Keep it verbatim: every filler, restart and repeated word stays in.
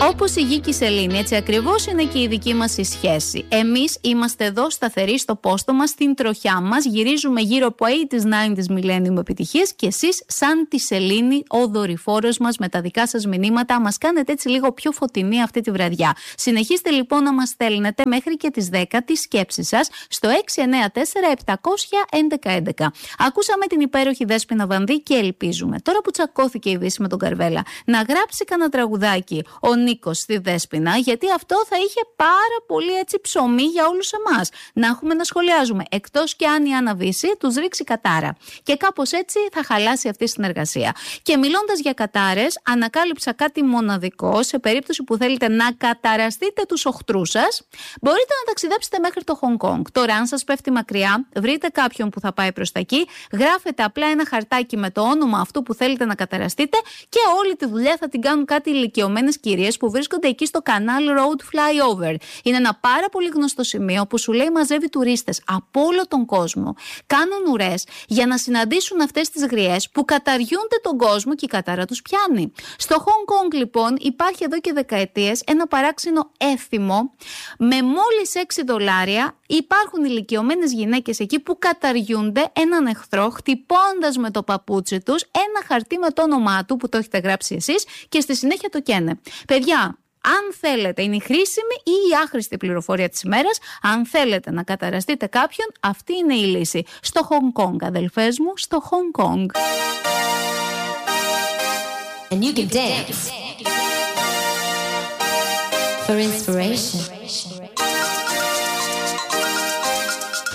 Όπως η γη και η σελήνη, έτσι ακριβώς είναι και η δική μας η σχέση. Εμείς είμαστε εδώ σταθεροί στο πόστο μας, στην τροχιά μας, γυρίζουμε γύρω από ογδόντα, ενενήντα Millennium επιτυχίες και εσείς, σαν τη σελήνη, ο δορυφόρος μας με τα δικά σας μηνύματα, μας κάνετε έτσι λίγο πιο φωτεινή αυτή τη βραδιά. Συνεχίστε λοιπόν να μας στέλνετε μέχρι και τις δέκα τις σκέψεις σας στο έξι εννέα τέσσερα επτά μηδέν ένα ένα ένα. Ακούσαμε την υπέροχη Δέσποινα Βανδύ και ελπίζουμε, τώρα που τσακώθηκε η Δύση με τον Καρβέλα, να γράψει κανένα τραγουδάκι ο Νίκος στη Δέσποινα, γιατί αυτό θα είχε πάρα πολύ έτσι ψωμί για όλους εμάς. Να έχουμε να σχολιάζουμε. Εκτός και αν η Άννα Βύση τους ρίξει κατάρα. Και κάπως έτσι θα χαλάσει αυτή η συνεργασία. Και μιλώντας για κατάρες, ανακάλυψα κάτι μοναδικό σε περίπτωση που θέλετε να καταραστείτε τους οχτρούς σας. Μπορείτε να ταξιδέψετε μέχρι το Χονγκ Κονγκ. Τώρα, αν σας πέφτει μακριά, βρείτε κάποιον που θα πάει προς τα εκεί, γράφετε απλά ένα χαρτάκι με το όνομα αυτού που θέλετε να καταραστείτε και όλη τη δουλειά θα την κάνουν κάτι ηλικιωμένες κυρίες που βρίσκονται εκεί στο Canal Road Flyover. Είναι ένα πάρα πολύ γνωστό σημείο που σου λέει μαζεύει τουρίστες από όλο τον κόσμο. Κάνουν ουρές για να συναντήσουν αυτές τις γριές που καταριούνται τον κόσμο και η κατάρα τους πιάνει. Στο Hong Kong λοιπόν υπάρχει εδώ και δεκαετίες ένα παράξενο έθιμο με μόλις έξι δολάρια. Υπάρχουν ηλικιωμένες γυναίκες εκεί που καταριούνται έναν εχθρό χτυπώντας με το παπούτσι τους ένα χαρτί με το όνομά του που το έχετε γράψει εσείς και στη συνέχεια το καίνε. Παιδιά, αν θέλετε, είναι η χρήσιμη ή η άχρηστη πληροφορία της ημέρας, αν θέλετε να καταραστείτε κάποιον, αυτή είναι η λύση. Στο Hong Kong, αδελφές μου, στο Hong Kong. And you can dance for inspiration.